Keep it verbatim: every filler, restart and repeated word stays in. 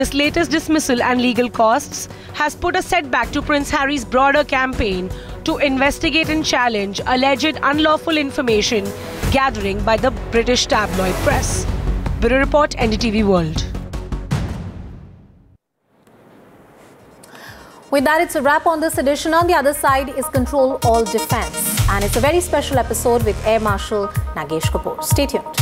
This latest dismissal and legal costs has put a setback to Prince Harry's broader campaign to investigate and challenge alleged unlawful information gathering by the British tabloid press. Bureau Report, N D T V World. With that, it's a wrap on this edition. On the other side is Control All Defence. And it's a very special episode with Air Marshal Nagesh Kapoor. Stay tuned.